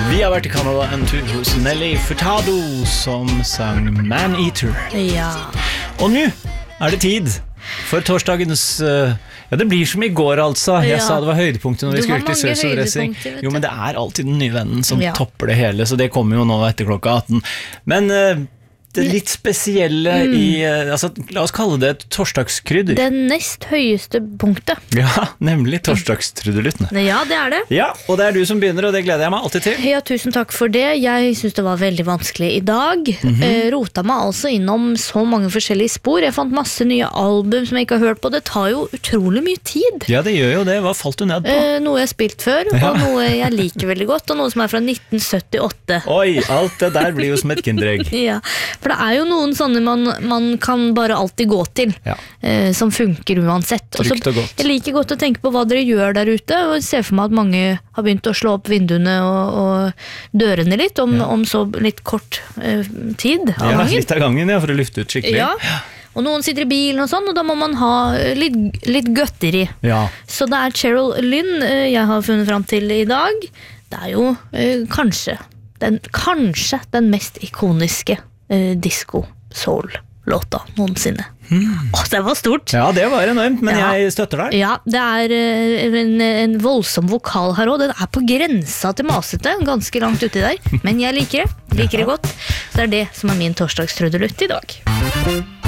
Vi har vært i Canada en tur hos Nelly Furtado, som sang Man Eater. Ja. Og nå er det tid for torsdagens... Ja, det blir som i går altså. Jeg sa det var høydepunktet når vi skulle til Søs og Dressing. Jo, men det er alltid den nye vennen som topper det hele, så det kommer jo nå etter klokka 18. Men det litt spesielle i... Altså, la oss kalle det et torsdagskrydder. Det nest høyeste punktet. Ja, nemlig torsdagstrudelutten. Ja, det er det. Ja, og det er du som begynner, og det gleder jeg meg alltid til. Ja, tusen takk for det. Jeg synes det var veldig vanskelig i dag. Rota meg altså innom så mange forskjellige spor. Jeg fant masse nye album som jeg ikke har hørt på. Det tar jo utrolig mye tid. Ja, det gjør jo det. Hva falt du ned på? Noe jeg har spilt før, og noe jeg liker veldig godt, og noe som er fra 1978. Oi, alt det der blir jo som et kinderegg. Ja, for det er jo noen sånne man kan bare alltid gå til, som funker uansett. Trygt og godt. Jeg liker godt å tenke på hva dere gjør der ute, og jeg ser for meg at mange har begynt å slå opp vinduene og dørene litt, om så litt kort tid av gangen. Ja, litt av gangen, for å lufte ut skikkelig. Ja. Og noen sitter i bilen og sånn, og da må man ha litt gøtteri. Ja. Så det er Cheryl Lynn jeg har funnet frem til i dag. Det er jo kanskje den mest ikoniske disco-soul-låta noensinne. Det var stort. Ja, det var enormt, men jeg støtter deg. Ja, det er en voldsom vokal her også. Den er på grensa til masete, ganske langt uti der. Men jeg liker det godt. Det er det som er min torsdagstrudelutt i dag.